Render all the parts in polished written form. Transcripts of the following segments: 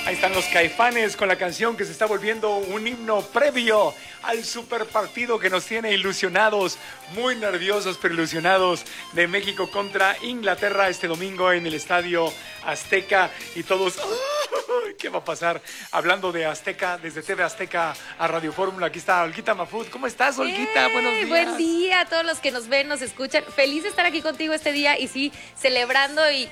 Ahí están los Caifanes con la canción que se está volviendo un himno previo al super partido que nos tiene ilusionados, muy nerviosos pero ilusionados, de México contra Inglaterra este domingo en el Estadio Azteca. Y todos, ¿qué va a pasar? Hablando de Azteca, desde TV Azteca a Radio Fórmula, aquí está Olguita Mafut. ¿Cómo estás, Olguita? Buenos días. Buen día a todos los que nos ven, nos escuchan. Feliz de estar aquí contigo este día y sí, celebrando y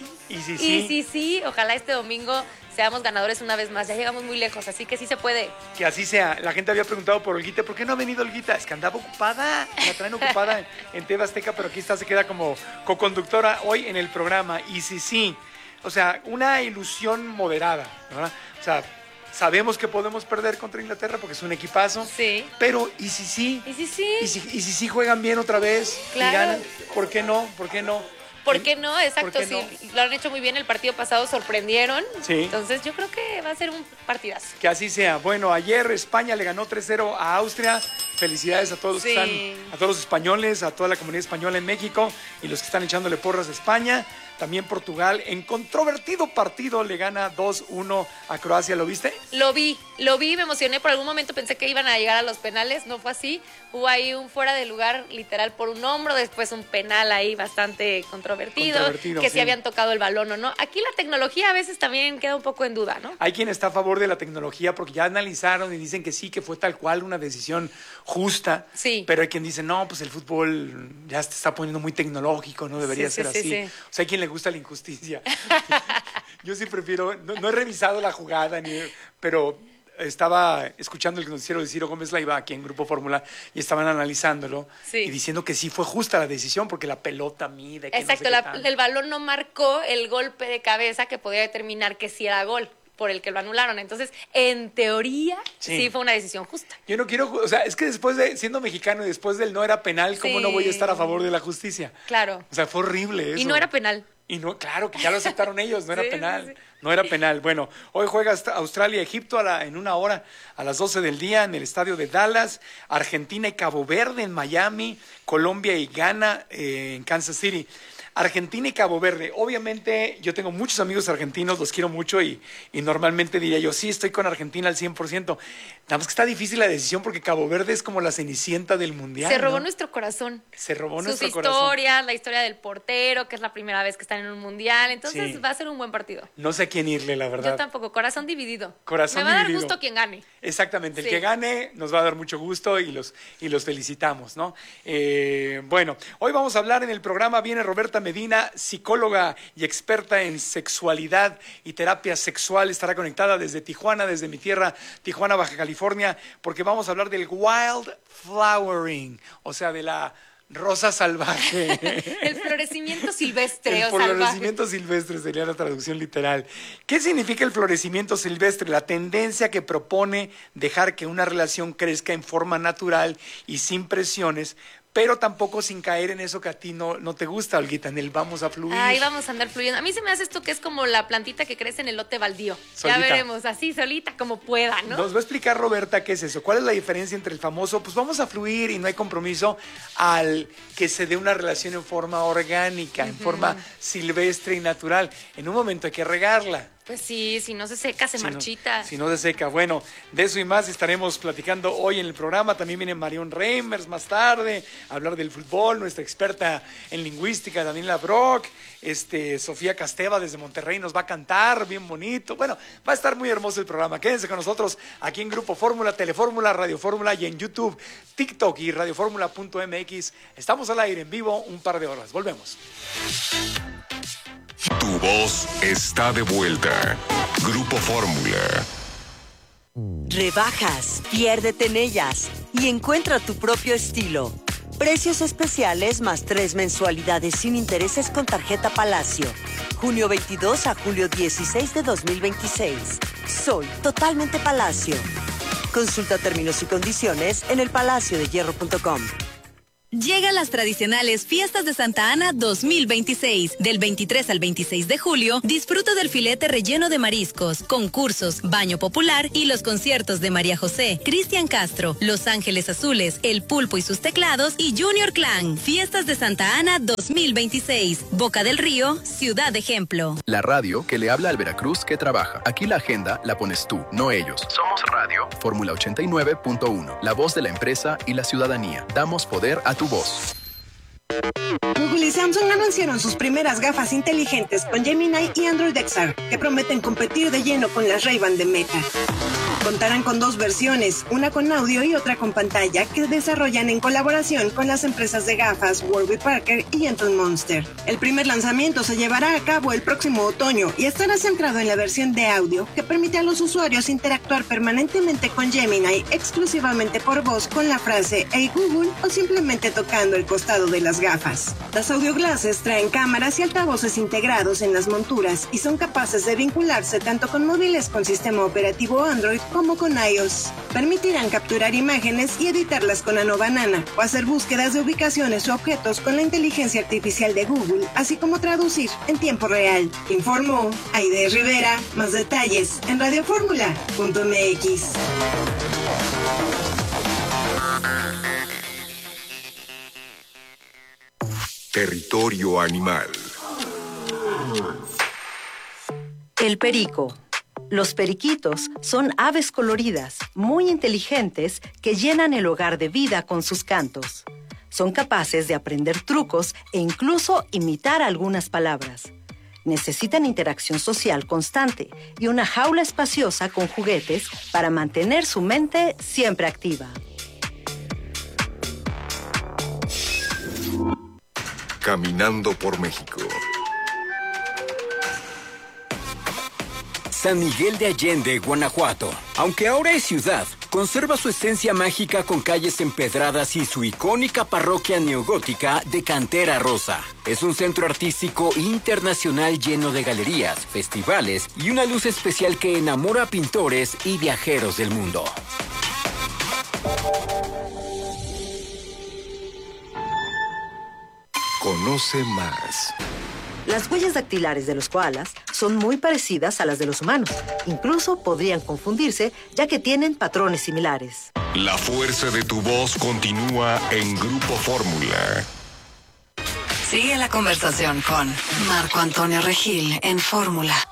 sí. Ojalá este domingo seamos ganadores una vez más. Ya llegamos muy lejos, así que sí se puede. Que así sea. La gente había preguntado por Olguita. ¿Por qué no ha venido Olguita? Es que andaba ocupada. La traen ocupada en TV Azteca, pero aquí está, se queda como co-conductora hoy en el programa. Y sí. O sea, una ilusión moderada, ¿verdad? O sea, sabemos que podemos perder contra Inglaterra porque es un equipazo. Sí. Pero, ¿y si sí? ¿Y si sí? ¿Y si sí juegan bien otra vez? Claro. Y ganan? ¿Por qué no? ¿Por qué no? Exacto, ¿Por qué no? sí. Lo han hecho muy bien el partido pasado, sorprendieron. Sí. Entonces yo creo que va a ser un partidazo. Que así sea. Bueno, ayer España le ganó 3-0 a Austria. Felicidades a todos los que están, a todos los españoles, a toda la comunidad española en México y los que están echándole porras a España. También Portugal, en controvertido partido, le gana 2-1 a Croacia. ¿Lo viste? Lo vi, me emocioné. Por algún momento pensé que iban a llegar a los penales, no fue así. Hubo ahí un fuera de lugar, literal, por un hombro, después un penal ahí bastante controvertido que sí si habían tocado el balón o no. Aquí la tecnología a veces también queda un poco en duda, ¿no? Hay quien está a favor de la tecnología porque ya analizaron y dicen que sí, que fue tal cual una decisión justa. Sí. Pero hay quien dice, no, pues el fútbol ya se está poniendo muy tecnológico, no debería ser así. Sí. O sea, hay quien le gusta la injusticia. Yo sí prefiero, no he revisado la jugada, pero estaba escuchando el noticiero de Ciro Gómez Leiva aquí en Grupo Fórmula y estaban analizándolo y diciendo que sí fue justa la decisión porque la pelota mide. Exacto, el balón no marcó el golpe de cabeza que podía determinar que sí era gol, por el que lo anularon. Entonces, en teoría, sí fue una decisión justa. Yo no quiero, o sea, es que después de, siendo mexicano y después del no era penal, ¿cómo no voy a estar a favor de la justicia? Claro. O sea, fue horrible eso. Y no era penal. Y no, claro, que ya lo aceptaron ellos, no era penal. Sí. No era penal. Bueno, hoy juega Australia-Egipto en una hora, a las 12 del día, en el estadio de Dallas. Argentina y Cabo Verde en Miami. Colombia y Ghana en Kansas City. Argentina y Cabo Verde. Obviamente, yo tengo muchos amigos argentinos, los quiero mucho y normalmente diría yo, sí, estoy con Argentina al 100%. Nada más que está difícil la decisión porque Cabo Verde es como la cenicienta del mundial. Se robó nuestro corazón. Se robó nuestro corazón. Sus historias, la historia del portero, que es la primera vez que están en un mundial. Entonces va a ser un buen partido. No sé a quién irle, la verdad. Yo tampoco. Corazón dividido. Corazón Me va dividido. a dar gusto quien gane. Exactamente. El que gane nos va a dar mucho gusto y los felicitamos, ¿no? Bueno, hoy vamos a hablar en el programa, viene Roberta Medina, psicóloga y experta en sexualidad y terapia sexual. Estará conectada desde Tijuana, desde mi tierra, Tijuana, Baja California, porque vamos a hablar del wild flowering, o sea, de la rosa salvaje. El florecimiento silvestre el florecimiento silvestre sería la traducción literal. ¿Qué significa el florecimiento silvestre? La tendencia que propone dejar que una relación crezca en forma natural y sin presiones, pero tampoco sin caer en eso que a ti no te gusta, Olguita, en el vamos a fluir. Ahí vamos a andar fluyendo. A mí se me hace esto que es como la plantita que crece en el lote baldío. Solita. Ya veremos, así solita como pueda, ¿no? Nos va a explicar Roberta qué es eso. ¿Cuál es la diferencia entre el famoso, pues vamos a fluir y no hay compromiso, al que se dé una relación en forma orgánica, en forma silvestre y natural? En un momento hay que regarla. Pues sí, si no se seca, se marchita. Si no se seca. Bueno, de eso y más estaremos platicando hoy en el programa. También viene Marion Reimers más tarde a hablar del fútbol, nuestra experta en lingüística, Daniela Brock. Sofía Casteva desde Monterrey nos va a cantar bien bonito. Bueno, va a estar muy hermoso el programa. Quédense con nosotros aquí en Grupo Fórmula, Telefórmula, Radio Fórmula y en YouTube, TikTok y radioformula.mx. Estamos al aire en vivo un par de horas. Volvemos. Tu voz está de vuelta. Grupo Fórmula. Rebajas, piérdete en ellas y encuentra tu propio estilo. Precios especiales más 3 mensualidades sin intereses con tarjeta Palacio. Junio 22 a julio 16 de 2026. Soy totalmente Palacio. Consulta términos y condiciones en elpalaciodehierro.com. Llegan las tradicionales Fiestas de Santa Ana 2026. Del 23 al 26 de julio, disfruta del filete relleno de mariscos, concursos, baño popular y los conciertos de María José, Cristian Castro, Los Ángeles Azules, El Pulpo y sus teclados y Junior Clan. Fiestas de Santa Ana 2026. Boca del Río, Ciudad Ejemplo. La radio que le habla al Veracruz que trabaja. Aquí la agenda la pones tú, no ellos. Somos Radio Fórmula 89.1. La voz de la empresa y la ciudadanía. Damos poder a tu voz. Google y Samsung anunciaron sus primeras gafas inteligentes con Gemini y Android XR, que prometen competir de lleno con las Ray-Ban de Meta. Contarán con 2 versiones, una con audio y otra con pantalla, que desarrollan en colaboración con las empresas de gafas Warby Parker y Anton Monster. El primer lanzamiento se llevará a cabo el próximo otoño y estará centrado en la versión de audio, que permite a los usuarios interactuar permanentemente con Gemini exclusivamente por voz con la frase "Hey Google" o simplemente tocando el costado de las gafas. Las audio glasses traen cámaras y altavoces integrados en las monturas y son capaces de vincularse tanto con móviles con sistema operativo Android como con iOS. Permitirán capturar imágenes y editarlas con Nano Banana o hacer búsquedas de ubicaciones o objetos con la inteligencia artificial de Google, así como traducir en tiempo real. Informó Aide Rivera. Más detalles en radioformula.mx. Territorio animal. El perico. Los periquitos son aves coloridas, muy inteligentes, que llenan el hogar de vida con sus cantos. Son capaces de aprender trucos e incluso imitar algunas palabras. Necesitan interacción social constante y una jaula espaciosa con juguetes para mantener su mente siempre activa. Caminando por México. San Miguel de Allende, Guanajuato. Aunque ahora es ciudad, conserva su esencia mágica con calles empedradas y su icónica parroquia neogótica de cantera rosa. Es un centro artístico internacional lleno de galerías, festivales y una luz especial que enamora a pintores y viajeros del mundo. Conoce más. Las huellas dactilares de los koalas son muy parecidas a las de los humanos. Incluso podrían confundirse, ya que tienen patrones similares. La fuerza de tu voz continúa en Grupo Fórmula. Sigue la conversación con Marco Antonio Regil en Fórmula.